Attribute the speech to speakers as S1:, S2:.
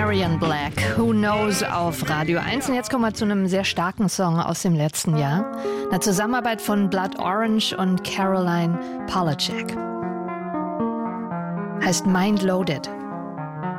S1: Marion Black, Who Knows auf Radio 1. Und jetzt kommen wir zu einem sehr starken Song aus dem letzten Jahr. Eine Zusammenarbeit von Blood Orange und Caroline Polachek. Heißt Mind Loaded.